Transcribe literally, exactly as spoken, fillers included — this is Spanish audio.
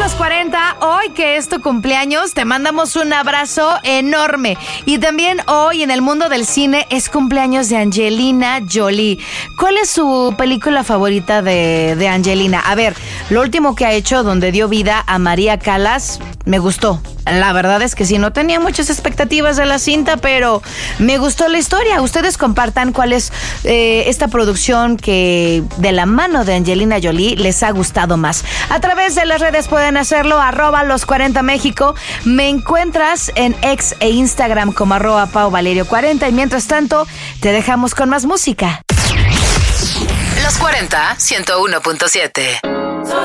los cuarenta, hoy que es tu cumpleaños, te mandamos un abrazo enorme. Y también hoy en el mundo del cine es cumpleaños de Angelina Jolie. ¿Cuál es su película favorita de, de Angelina? A ver, lo último que ha hecho, donde dio vida a María Callas, me gustó. La verdad es que sí, no tenía muchas expectativas de la cinta, pero me gustó la historia. Ustedes compartan cuál es eh, esta producción que de la mano de Angelina Jolie les ha gustado más. A través de las redes pueden hacerlo, arroba los cuarenta México. Me encuentras en X e Instagram como arroba Pau Valerio cuarenta. Y mientras tanto, te dejamos con más música. Los cuarenta, ciento uno punto siete.